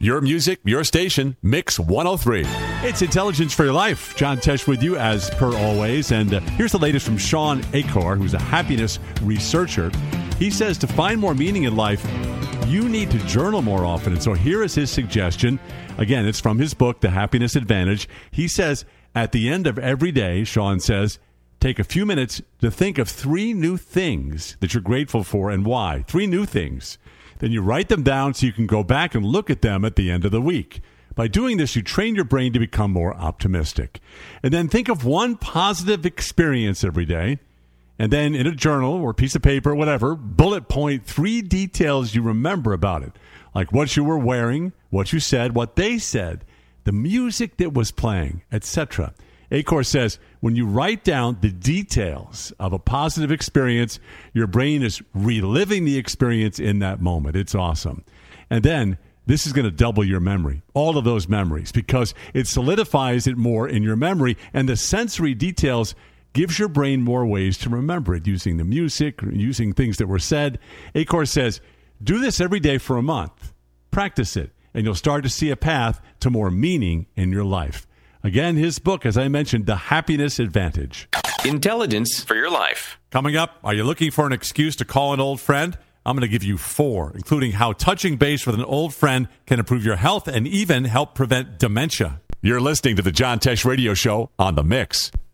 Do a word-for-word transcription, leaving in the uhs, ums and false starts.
Your music, your station, Mix one oh three. It's Intelligence for Your Life. John Tesh with you, as per always. And uh, here's the latest from Sean Achor, who's a happiness researcher. He says to find more meaning in life, you need to journal more often. And so here is his suggestion. Again, it's from his book, The Happiness Advantage. He says, at the end of every day, Sean says, take a few minutes to think of three new things that you're grateful for and why. Three new things. Then you write them down so you can go back and look at them at the end of the week. By doing this, you train your brain to become more optimistic. And then think of one positive experience every day. And then in a journal or piece of paper, whatever, bullet point three details you remember about it. Like what you were wearing, what you said, what they said, the music that was playing, et cetera. Achor says, when you write down the details of a positive experience, your brain is reliving the experience in that moment. It's awesome. And then this is going to double your memory, all of those memories, because it solidifies it more in your memory, and the sensory details gives your brain more ways to remember it, using the music, using things that were said. Achor says, do this every day for a month. Practice it, and you'll start to see a path to more meaning in your life. Again, his book, as I mentioned, The Happiness Advantage. Intelligence for Your Life. Coming up, are you looking for an excuse to call an old friend? I'm going to give you four, including how touching base with an old friend can improve your health and even help prevent dementia. You're listening to the John Tesh Radio Show on The Mix.